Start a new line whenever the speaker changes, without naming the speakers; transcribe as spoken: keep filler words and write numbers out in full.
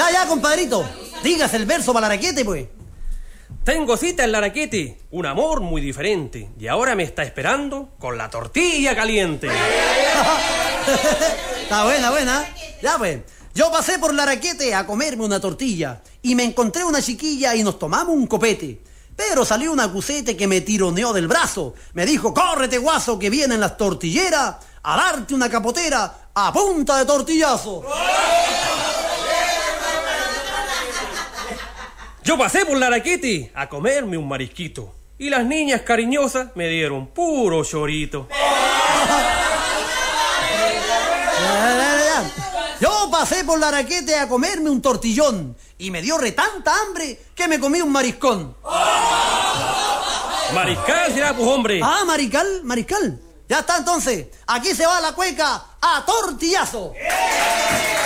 Ya, ya, compadrito. Dígase el verso para Laraquete, pues.
Tengo cita en Laraquete, un amor muy diferente, y ahora me está esperando con la tortilla caliente.
Está buena, buena. Ya, pues. Yo pasé por Laraquete a comerme una tortilla y me encontré una chiquilla y nos tomamos un copete. Pero salió una cucete que me tironeó del brazo. Me dijo, córrete, guaso, que vienen las tortilleras a darte una capotera a punta de tortillazo.
Yo pasé por Laraquete a comerme un marisquito y las niñas cariñosas me dieron puro chorito.
Yo pasé por Laraquete a comerme un tortillón y me dio re tanta hambre que me comí un mariscón.
Mariscal será, pues, hombre.
Ah, mariscal, mariscal. Ya está, entonces. Aquí se va la cueca a tortillazo.